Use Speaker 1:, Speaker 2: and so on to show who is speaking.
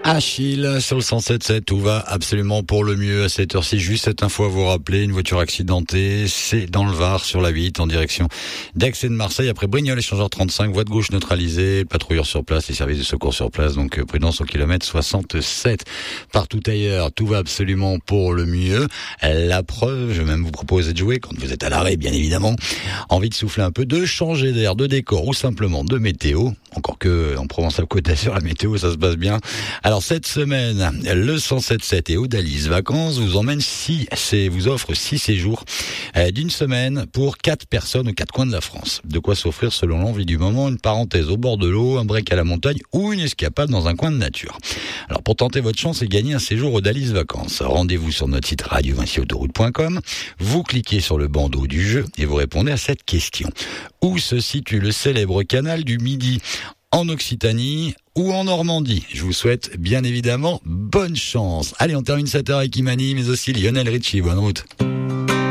Speaker 1: Achille, sur le 107.7, tout va absolument pour le mieux à cette heure-ci. Juste cette info à vous rappeler, une voiture accidentée, c'est dans le Var, sur la 8, en direction d'Aix et de Marseille. Après Brignoles, échangeur 35, voie de gauche neutralisée, patrouilleur sur place, les services de secours sur place, donc prudence au kilomètre 67. Partout ailleurs, tout va absolument pour le mieux. La preuve, je vais même vous proposer de jouer quand vous êtes à l'arrêt, bien évidemment. Envie de souffler un peu, de changer d'air, de décor ou simplement de météo. Encore que en Provence-Alpes-Côte d'Azur, la météo, ça se passe bien. Alors cette semaine, le 107.7 et Odalis Vacances vous vous offre 6 séjours d'une semaine pour 4 personnes aux 4 coins de la France. De quoi s'offrir selon l'envie du moment, une parenthèse au bord de l'eau, un break à la montagne ou une escapade dans un coin de nature. Alors pour tenter votre chance et gagner un séjour Odalis Vacances, rendez-vous sur notre site radio-autoroute.com, vous cliquez sur le bandeau du jeu et vous répondez à cette question. Où se situe le célèbre canal du Midi ? En Occitanie ou en Normandie. Je vous souhaite bien évidemment bonne chance. Allez, on termine cette heure avec Imani, mais aussi Lionel Richie. Bonne route.